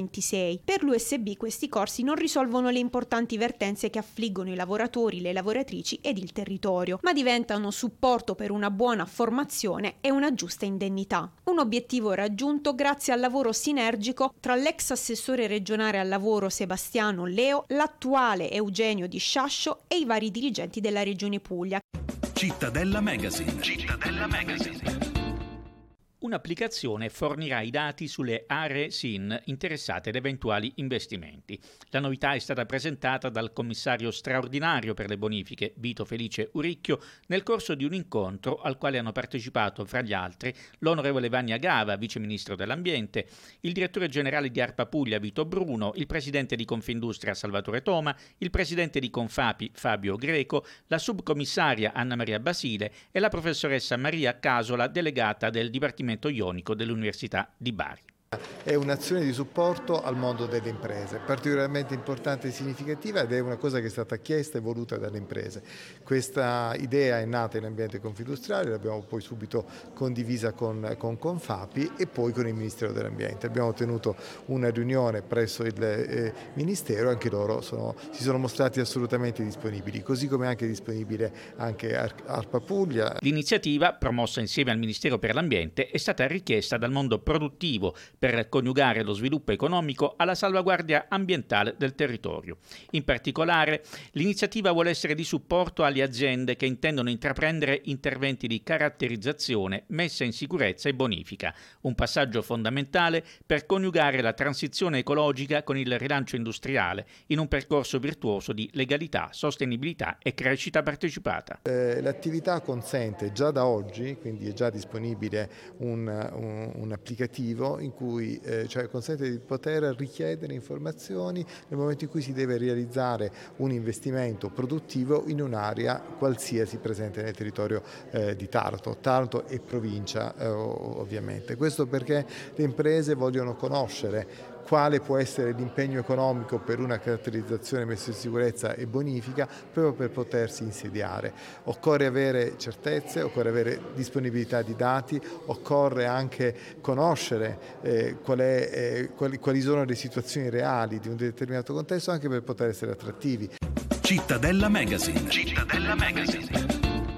2026. Per l'USB questi corsi non risolvono le importanti vertenze che affliggono i lavoratori, le lavoratrici ed il territorio, ma diventano supporto per una buona formazione e una giusta indennità. Un obiettivo raggiunto grazie al lavoro sinergico tra l'ex assessore regionale al lavoro Sebastiano Leo, l'attuale Eugenio Di Sciascio e i vari dirigenti della Regione Puglia. Cittadella Magazine. Cittadella Magazine. Un'applicazione fornirà i dati sulle aree SIN interessate ad eventuali investimenti. La novità è stata presentata dal commissario straordinario per le bonifiche, Vito Felice Uricchio, nel corso di un incontro al quale hanno partecipato, fra gli altri, l'onorevole Vanni Agava, vice ministro dell'Ambiente, il direttore generale di ARPA Puglia, Vito Bruno, il presidente di Confindustria, Salvatore Toma, il presidente di Confapi, Fabio Greco, la subcommissaria Anna Maria Basile e la professoressa Maria Casola, delegata del Dipartimento Ionico dell'Università di Bari. È un'azione di supporto al mondo delle imprese, particolarmente importante e significativa, ed è una cosa che è stata chiesta e voluta dalle imprese. Questa idea è nata in ambiente confidustriale, l'abbiamo poi subito condivisa con Confapi e poi con il Ministero dell'Ambiente. Abbiamo tenuto una riunione presso il Ministero e anche loro si sono mostrati assolutamente disponibili, così come anche disponibile anche ARPA Puglia. L'iniziativa, promossa insieme al Ministero per l'Ambiente, è stata richiesta dal mondo produttivo per coniugare lo sviluppo economico alla salvaguardia ambientale del territorio. In particolare, l'iniziativa vuole essere di supporto alle aziende che intendono intraprendere interventi di caratterizzazione, messa in sicurezza e bonifica, un passaggio fondamentale per coniugare la transizione ecologica con il rilancio industriale in un percorso virtuoso di legalità, sostenibilità e crescita partecipata. L'attività consente già da oggi, quindi è già disponibile un applicativo in cui consente di poter richiedere informazioni nel momento in cui si deve realizzare un investimento produttivo in un'area qualsiasi presente nel territorio di Taranto e provincia ovviamente. Questo perché le imprese vogliono conoscere quale può essere l'impegno economico per una caratterizzazione, messa in sicurezza e bonifica proprio per potersi insediare. Occorre avere certezze, occorre avere disponibilità di dati, occorre anche conoscere quali sono le situazioni reali di un determinato contesto anche per poter essere attrattivi. Cittadella Magazine. Cittadella Magazine.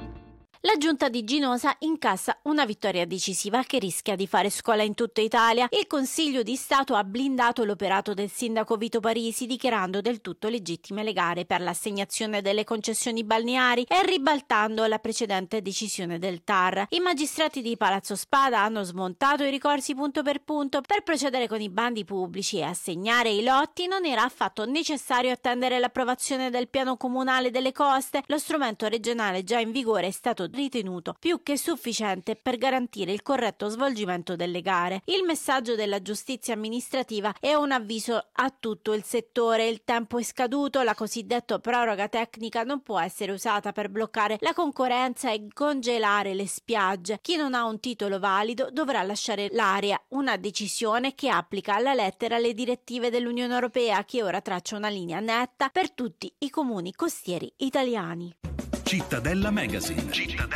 La giunta di Ginosa incassa una vittoria decisiva che rischia di fare scuola in tutta Italia. Il Consiglio di Stato ha blindato l'operato del sindaco Vito Parisi, dichiarando del tutto legittime le gare per l'assegnazione delle concessioni balneari e ribaltando la precedente decisione del TAR. I magistrati di Palazzo Spada hanno smontato i ricorsi punto per procedere con i bandi pubblici e assegnare i lotti. Non era affatto necessario attendere l'approvazione del piano comunale delle coste. Lo strumento regionale già in vigore è stato ritenuto più che sufficiente per garantire il corretto svolgimento delle gare. Il messaggio della giustizia amministrativa è un avviso a tutto il settore: il tempo è scaduto, la cosiddetta proroga tecnica non può essere usata per bloccare la concorrenza e congelare le spiagge. Chi non ha un titolo valido dovrà lasciare l'area, una decisione che applica alla lettera le direttive dell'Unione Europea, che ora traccia una linea netta per tutti i comuni costieri italiani. Cittadella Magazine.